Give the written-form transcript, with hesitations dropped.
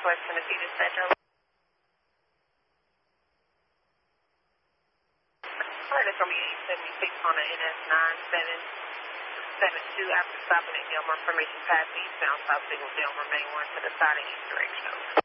Northwest Tennessee dispatcher. Alright, it's going to be 876 on the NS 9772 after stopping at Delmar. Formation past eastbound, stop signal Delmar, main 1 to the side and east direction.